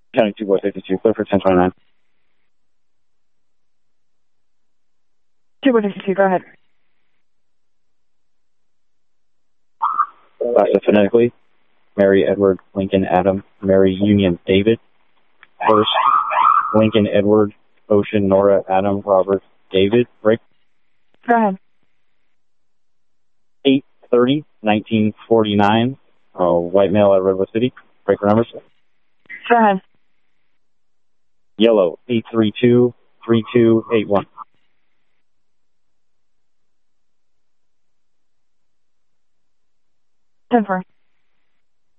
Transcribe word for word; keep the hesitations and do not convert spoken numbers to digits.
County two, boy fifty-two, clear for ten twenty-nine. two boy fifty-two, go ahead. Last phonetically. Mary, Edward, Lincoln, Adam, Mary, Union, David. First, Lincoln, Edward, Ocean, Nora, Adam, Robert, David. Break. Go ahead. eight thirty, nineteen forty-nine. Uh, white male at Redwood City. Breaker numbers. Go ahead. Yellow, eight three two, three two eight one. ten four.